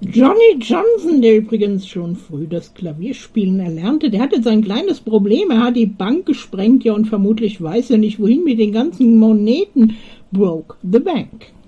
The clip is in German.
Johnny Johnson, der übrigens schon früh das Klavierspielen erlernte, der hatte sein kleines Problem. Er hat die Bank gesprengt, ja, und vermutlich weiß er nicht, wohin mit den ganzen Moneten. Broke the bank.